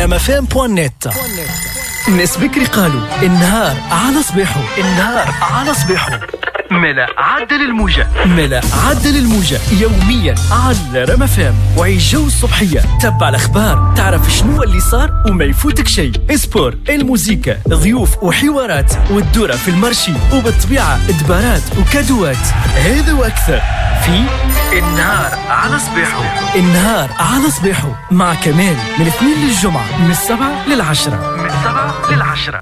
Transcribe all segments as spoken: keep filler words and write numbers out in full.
ريم اف ام بوان نت. ناس بكري قالوا النهار على صباحه، النهار على صباحه ملا عدل الموجة، ملا عدل الموجة يوميا على ريم اف ام. وعيش جو الصبحية، تبع الأخبار، تعرف شنو اللي صار وما يفوتك شيء. سبور، الموسيقى، ضيوف وحوارات، والدورة في المرشي، وبالطبيعة دبارات وكادوات. هذا وأكثر في النهار على صباحه. النهار على صباحه مع كمال من الاثنين للجمعة من السبعة للعشرة، من السبعة للعشرة.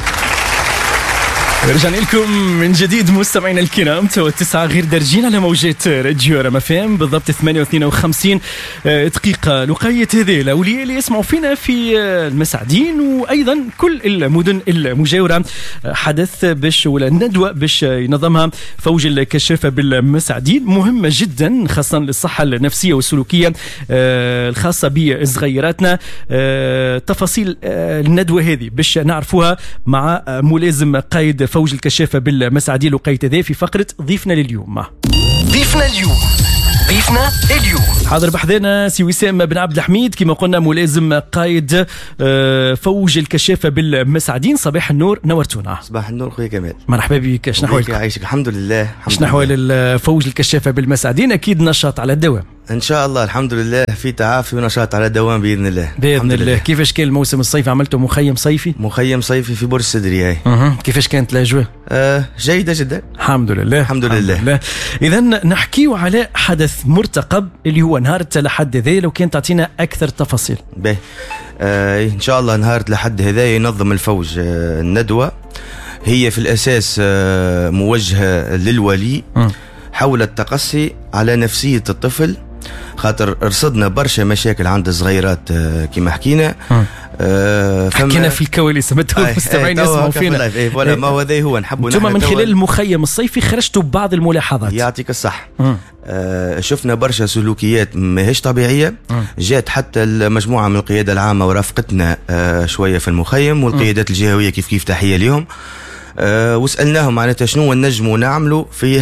رجعنا لكم من جديد مستمعينا الكرام. تو التسعة غير درجين على موجات راديو ريم اف ام، بالضبط ثمانية واثنين وخمسين دقيقة. لقية هذه الأولياء اللي يسمعوا فينا في المسعدين وأيضا كل المدن المجاورة، حدث باش ولا ندوة باش ينظمها فوج الكشافة بالمسعدين، مهمة جدا خاصة للصحة النفسية والسلوكية الخاصة بصغيراتنا. تفاصيل الندوة هذه باش نعرفوها مع ملازم قائد فوج الكشافة بالمسعدين لقيت ذي في فقرة ضيفنا لليوم. ضيفنا اليوم ضيفنا اليوم حاضر بحذانا سي وسام بن عبد الحميد، كما قلنا ملازم قائد فوج الكشافة بالمسعدين. صباح النور، نورتونا. صباح النور خويا كمال، مرحبا بك. شنو احوالك؟ يعيشك. الحمد لله. شنو احوال الفوج الكشافة بالمسعدين؟ اكيد نشاط على الدوام ان شاء الله. الحمد لله في تعافي ونشاط على الدوام باذن الله. باذن الله. لله. كيفاش كان الموسم الصيفي؟ عملتوا مخيم صيفي؟ مخيم صيفي في بور السدري. هاي أه. كيفاش كانت الاجواء؟ آه جيده جدا الحمد لله. الحمد لله, لله. اذا نحكيو على حدث مرتقب اللي هو نهار التحد هذا، لو كان تعطينا اكثر تفاصيل. باهي. آه ان شاء الله نهار التحد هذا ينظم الفوج آه الندوه، هي في الاساس آه موجهه للولي م. حول التقصي على نفسيه الطفل، خاطر رصدنا برشا مشاكل عند الصغيرات كما حكينا. أه حكينا في الكواليس مستمعين يسمعوا فينا. ايه ولا ما هو ذا هو نحبوا ثم من خلال المخيم الصيفي خرجتوا ببعض الملاحظات. يعطيك الصح. أه شفنا برشا سلوكيات ماهيش طبيعيه. م. جات حتى المجموعه من القياده العامه ورافقتنا أه شويه في المخيم، والقيادات الجهويه كيف كيف تحيه لهم. أه وسألناهم معناتها شنو نجموا نعملوا في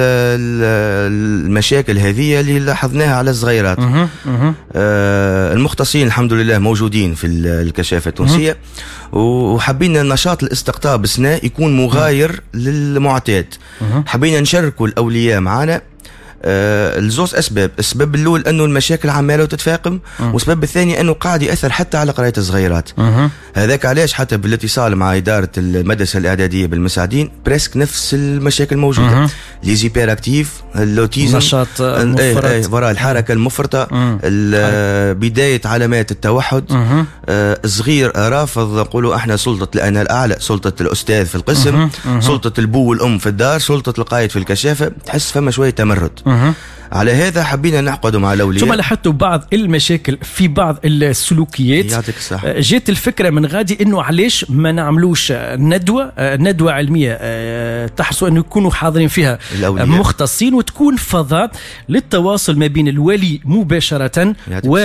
المشاكل هذه اللي لاحظناها على الصغيرات. أه المختصين الحمد لله موجودين في الكشافة التونسية، وحبينا نشاط الاستقطاب السنة يكون مغاير للمعتاد. حبينا نشاركوا الأولياء معنا آه لزوز أسباب. السبب الأول أنه المشاكل عمالة وتتفاقم، والسبب الثاني أنه قاعد يأثر حتى على قراية الصغيرات. هذاك علاش حتى بالاتصال مع إدارة المدرسة الإعدادية بالمسعدين بريسك نفس المشاكل موجودة. لي زيبير أكتيف، اللوتيزم، نشاط مفرط، وراء الحركة المفرطة، بداية علامات التوحد. آه صغير رافض، نقولوا احنا سلطة الأنا الأعلى، سلطة الأستاذ في القسم، سلطة البو والأم في الدار، سلطة القائد في الكشافة. تحس فما شوية تمرد. على هذا حبينا نعقدوا مع الأولياء. ثم لاحظتوا بعض المشاكل في بعض السلوكيات. يعطيك الصحة. جات الفكرة من غادي إنه علاش ما نعملوش ندوة ندوة علمية تحسوا أنه يكونوا حاضرين فيها الأولياء مختصين، وتكون فضاء للتواصل ما بين الولي مباشرة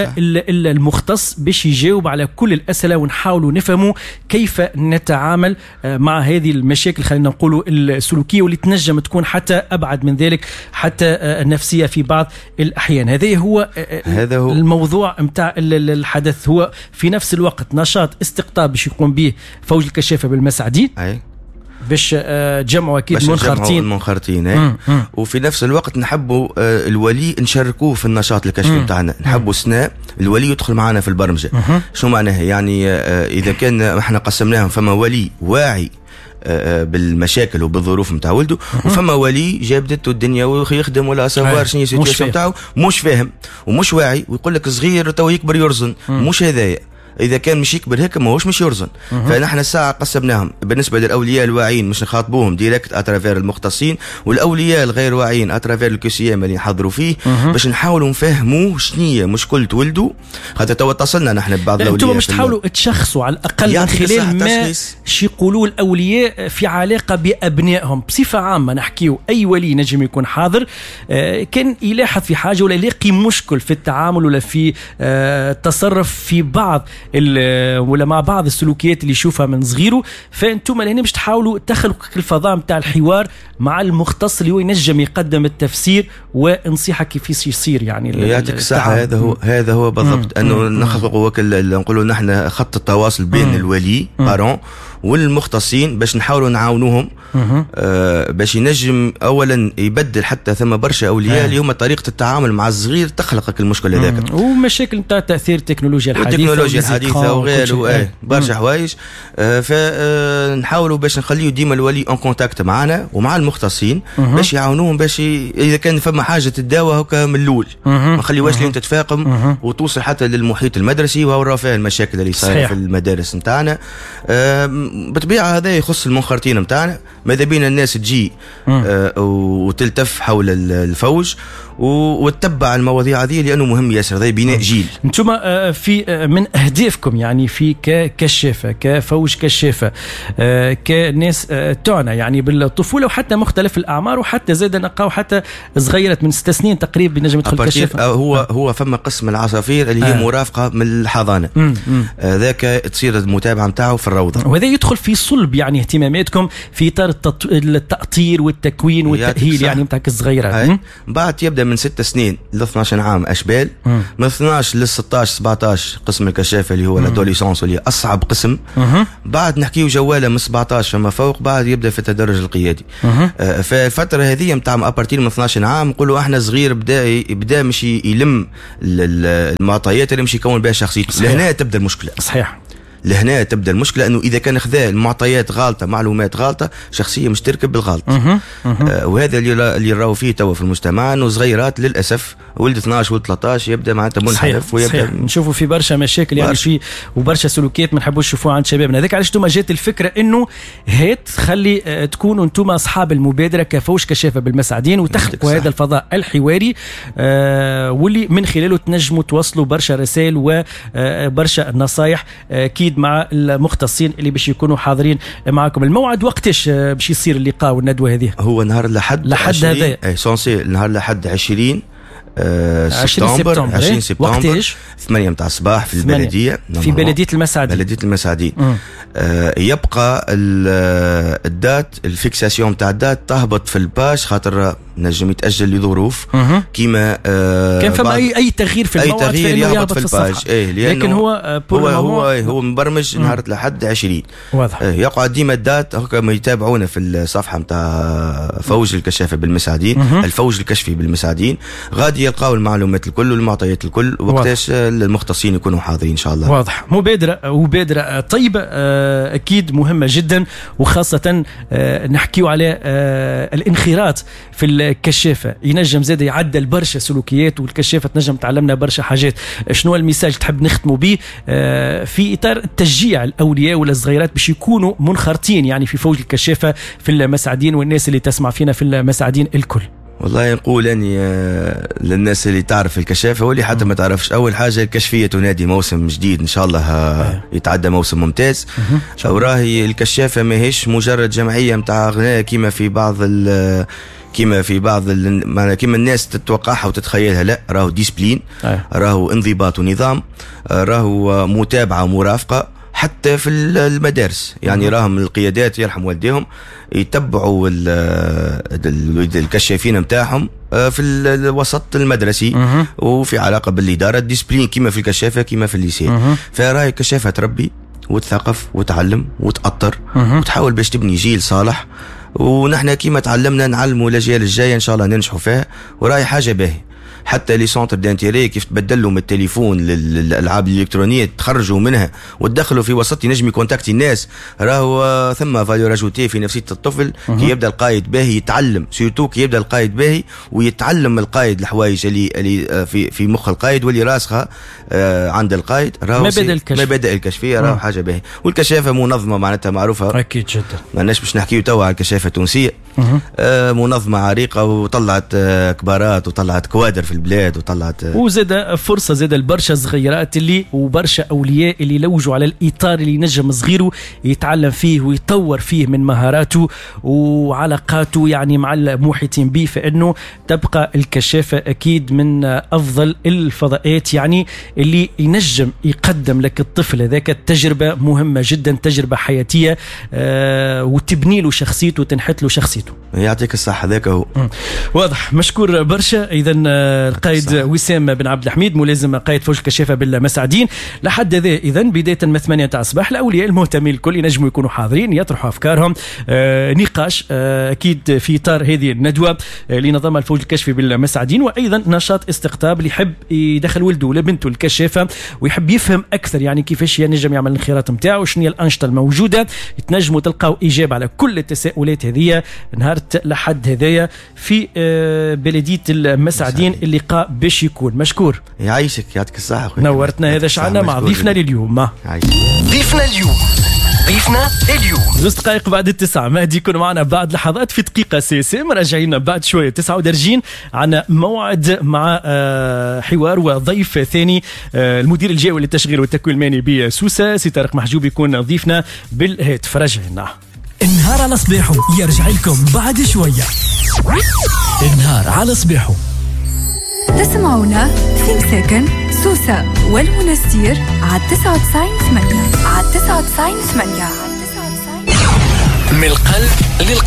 والمختص باش يجاوب على كل الأسئلة، ونحاولوا نفهموا كيف نتعامل مع هذه المشاكل، خلينا نقولوا السلوكية، واللي تنجم تكون حتى أبعد من ذلك حتى النفسية في بعض الأحيان. هذا هو هذا هو الموضوع متاع الحدث. هو في نفس الوقت نشاط استقطاب باش يقوم به فوج الكشافة بالمسعدين، أي باش جمعوا أكيد منخرطين منخرطين وفي نفس الوقت نحبوا الولي نشاركوه في النشاط الكشفي بتاعنا. نحبوا سنة الولي يدخل معنا في البرمجة. شو معناها؟ يعني إذا كان احنا قسمناهم، فما ولي واعي بالمشاكل وبالظروف متاع ولده، وفما ولي جابدته الدنيا ويخدم ولا سافوار شنو السيتواسيون متاعو، مش فاهم ومش واعي، ويقول لك صغير تو يكبر يرزن. مش هذايا، اذا كان مش يكبر هيك ما هوش مش يرزن. فنحن الساعه قسمناهم بالنسبه للاولياء الواعيين مش نخاطبوهم ديريكت اترافير المختصين، والاولياء الغير واعيين اترافير الكوسيام اللي نحضروا فيه، باش نحاولوا نفهموه شنية مشكله ولده. خاطر تو اتصلنا نحن ببعض الاولياء. انتم مش تحاولوا تشخصوا على الاقل من خلال ما شي يقولوا الاولياء في علاقه بابنائهم بصفه عامه. نحكيو اي ولي نجم يكون حاضر كان يلاحظ في حاجه ولا يلاقي مشكل في التعامل ولا في التصرف في بعض ولا مع بعض السلوكيات اللي يشوفها من صغيره. فانتم لهنا باش تحاولوا تخلقوا الفضاء نتاع الحوار مع المختص اللي هو ينجم يقدم التفسير ونصيحه كيف يصير. يعني يعطيك الصحه. هذا هو هذا هو بالضبط، انه نخلقوا نقولوا نحن خط التواصل بين مم. الولي بارون والمختصين باش نحاولوا نعاونوهم آه باش ينجم اولا يبدل. حتى ثم برشا اولياء اللي هما طريقه التعامل مع الصغير تخلق لك المشكل هذاك، ومشاكل نتاع تاثير التكنولوجيا الحديثه التكنولوجيا الحديثه وغيره ايه برشا حوايج. آه فنحاولوا باش نخليو ديما الولي اون كونتاكت معنا ومع المختصين باش يعاونوهم باش ي... اذا كان فما حاجه تداوى هكا من الاول، ما نخليوهاش لين تتفاقم وتوصل حتى للمحيط المدرسي وهو فيها المشاكل اللي صايره في المدارس نتاعنا. آه بطبيعه هذا يخص المنخرطين نتاعنا. ماذا بينا الناس تجي آه وتلتف حول الفوج وتتبع المواضيع هذه لانه مهم ياسر. هذا بناء جيل. انتم في من اهدافكم يعني في ككشافه كفوج كشافه كناس تعنى يعني بالطفوله وحتى مختلف الاعمار وحتى زاد نلقاو حتى صغيره من ست سنين تقريبا بنجم يدخل كشافه. هو آه. هو فما قسم العصافير اللي هي آه. مرافقه من الحضانه ذاك آه تصير المتابعه نتاعو في الروضه، وهذا يدخل في صلب يعني اهتماماتكم في اطار التأطير والتكوين والتاهيل يعني نتاع الصغيرات. بعد يبدا من ست سنين ل اثناش عام اشبال، مم. من اثناش ل ستاش سبعتاش قسم الكشافه اللي هو الادوليسونس اللي اصعب قسم. مم. بعد نحكيو جواله من سبعتاش فما فوق، بعد يبدا في التدرج القيادي. آه فالفتره هذه نتاع ابارتير من اثناش عام نقولوا احنا صغير بدا بدا مش يلم المعطيات اللي مش يكون بها شخصيته. لهنا تبدا المشكله. صحيح. لهنا تبدا المشكله، انه اذا كان خذا المعطيات غالطه معلومات غالطه شخصيه مش تركب بالغلط. آه وهذا اللي اللي راهو فيه توا في المجتمع، انه صغيرات للاسف ولد اثناش ولد ثلاثطاش يبدا معناتها منحرف ويبدا نشوفوا في برشا مشاكل يعني في وبرشا سلوكيات ما نحبوش نشوفوها عند شبابنا. هذاك علاش انتم جات الفكره انه هات خلي آه تكونوا انتم اصحاب المبادره كفوج كشافه بالمسعدين وتخلقوا هذا الفضاء الحواري آه واللي من خلاله تنجموا توصلوا برشا رسائل وبرشا نصايح اكيد آه مع المختصين اللي باش يكونوا حاضرين معكم. الموعد وقتاش باش يصير اللقاء والندوه هذه؟ هو نهار لحد لحد هذا اي سونسي نهار لحد عشرين آه سبتمبر عشرين سبتمبر ثمانية متاع الصباح في البلديه في بلديه المسعدين بلديه المسعدين. آه يبقى الدات الفيكساسيون تاع الدات تهبط في الباش خاطر نجم يتاجل لظروف كيما آه كان فما اي اي تغيير في الموعد، اي تغيير يهبط في الباج. ايه لكن هو هو هو, هو مبرمج نهار لحد عشرين. واضح. آه يقعد ديما الدات هكا ما يتابعونا في الصفحه نتاع فوج الكشافه بالمسعدين، الفوج الكشفي بالمسعدين، غادي يلقاو المعلومات الكل والمعطيات الكل وقتاش المختصين يكونوا حاضرين ان شاء الله. واضح. مبادره مبادره طيبه آه اكيد مهمه جدا، وخاصه آه نحكيو على آه الانخراط في الكشافه ينجم زاد يعدل برشا سلوكيات، والكشافه تنجم تعلمنا برشا حاجات. شنو الميساج تحب نختموا به آه في اطار تشجيع الاولياء ولا الصغيرات باش يكونوا منخرطين يعني في فوج الكشافه في المسعدين والناس اللي تسمع فينا في المسعدين الكل؟ والله نقول اني للناس اللي تعرف الكشافه واللي حتى ما تعرفش، اول حاجه الكشفيه تنادي موسم جديد ان شاء الله يتعدى موسم ممتاز. وراهي الكشافه ماهيش مجرد جمعيه نتاع غناء كيما في بعض ال كيما في بعض ال... كيما الناس تتوقعها وتتخيلها. لا، راهو ديسبلين، راهو انضباط ونظام، راهو متابعه ومرافقه حتى في المدارس. يعني راهم القيادات يرحم والديهم يتبعوا الكشافين متاعهم في الوسط المدرسي وفي علاقه بالاداره الديسبلين كيما في الكشافه كيما في الليسي. فراهي الكشافه تربي وتثقف وتعلم وتأطر وتحاول باش تبني جيل صالح، ونحن كيما تعلمنا نعلموا الاجيال الجايه ان شاء الله ننجحوا فيها. وراهي حاجه باهيه حتى لي سونتر دانتيري كيف تبدل لهم التليفون للالعاب الالكترونيه تخرجوا منها وتدخلوا في وسط ينجم يكونتاكتي الناس. راهو ثم فاليو راجوتي في نفسيه الطفل كي يبدا القائد باهي يتعلم، سيرتو كي يبدا القائد باهي ويتعلم القائد الحوايج اللي اللي في في مخ القائد واللي راسخه عند القائد. راهو مبدا الكشف مبدا الكشفيه راهو حاجه باهيه. والكشافه منظمه معناتها معروفه اكيد جدا، ماناش باش نحكيو توا على الكشافه التونسيه. آه منظمه عريقه وطلعت آه كبارات وطلعت كوادر في البلاد وطلعت. وزاد فرصه زاد البرشا صغيرات اللي وبرشا اولياء اللي لوجوا على الاطار اللي ينجم صغيره يتعلم فيه ويطور فيه من مهاراته وعلاقاته يعني مع المحيطين به، فانه تبقى الكشافه اكيد من افضل الفضاءات يعني اللي ينجم يقدم لك الطفل هذاك تجربه مهمه جدا، تجربه حياتيه آه وتبني له شخصيته وتنحت له شخصيته. يعطيك الصحه هذاك هو. واضح، مشكور برشا. اذا القائد وسام بن عبد الحميد ملازم قائد فوج الكشافه بالمسعدين لحد ذا. اذا بدايه من ثمانية تاع الصباح الاولياء المهتمين الكل ينجموا يكونوا حاضرين يطرحوا افكارهم، آه نقاش آه اكيد في اطار هذه الندوه اللي نظمها الفوج الكشفي بالمسعدين، وايضا نشاط استقطاب اللي يحب يدخل ولده ولا بنته الكشافه ويحب يفهم اكثر يعني كيفاش ينجم يعمل الخيارات نتاعو، شنو هي الانشطه الموجوده. تنجموا تلقاو اجابه على كل التساؤلات هذه نهار لحد هذايا في آه بلديه المسعدين. اللقاء باش يكون مشكور. يعيشك، يعطيك الصحه. نورتنا. هذا شعنا مع ضيفنا لليوم. ضيفنا اليوم ضيفنا اليوم زوز دقائق بعد التسعة. مهدي يكون معنا بعد لحظات في دقيقة سيسم. راجعين بعد شوية تسعة ودرجين عنا موعد مع حوار وضيف ثاني المدير الجوي للتشغيل والتكوين المالي بسوسة سي طارق محجوب يكون ضيفنا بالهاتف. راجعين. النهار على صباحه يرجع لكم بعد شوية. النهار على صباحه تسمعونا في مساكن سوسة والمنستير على تسعة وتسعين ثمانية على تسعة وتسعين ثمانية من القلب للقلب.